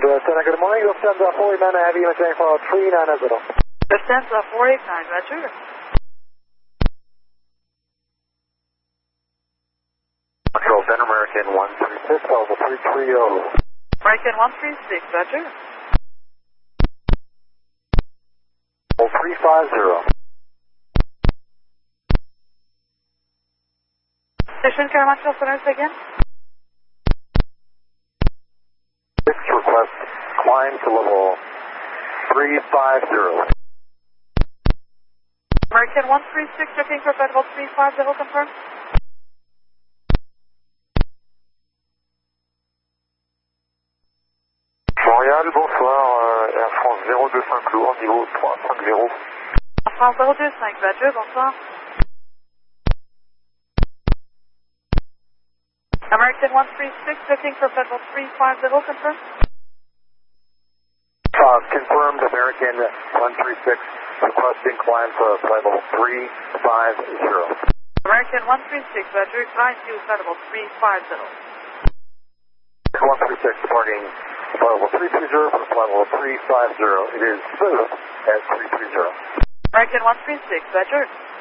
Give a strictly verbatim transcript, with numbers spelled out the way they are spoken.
Lufthansa, good morning. Lufthansa four eight nine, I have you maintain for three nine zero. Lufthansa four eight nine, Roger. Control, Ben American one three six, Alpha three three zero. American one three six, Roger. three five zero. Station Carmichael Centers again. Six request, climb to level three five zero. American one three six, looking for level three five zero, confirm. Montréal, bonsoir, euh, Air France zéro deux cinq lourd, niveau trois cinq zéro. Air France zéro deux cinq, Roger, bonsoir. American one three six, looking for level three five zero, confirm. Uh, confirmed, American one three six, requesting climb to level three five zero. American one three six, Roger, climb to level three five zero. one three six, departing level three three zero for level three five zero. It is smooth at three three zero. American one three six, Roger.